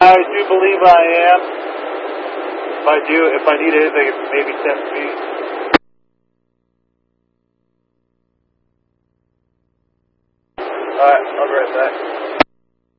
I do believe I am. If I need anything, maybe 10 feet. Alright, I'll be right back.